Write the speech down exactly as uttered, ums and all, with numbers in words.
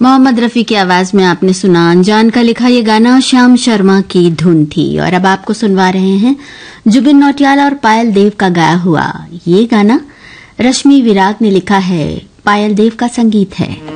मोहम्मद रफी की आवाज में आपने सुना अनजान का लिखा ये गाना, श्याम शर्मा की धुन थी। और अब आपको सुनवा रहे हैं जुबिन नौटियाल और पायल देव का गाया हुआ ये गाना। रश्मि विराग ने लिखा है, पायल देव का संगीत है।